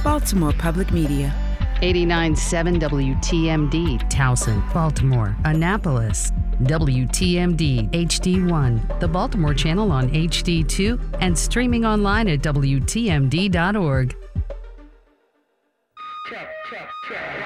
Baltimore Public Media. 89.7 WTMD, Towson, Baltimore, Annapolis. WTMD HD1, the Baltimore channel on HD2, and streaming online at WTMD.org.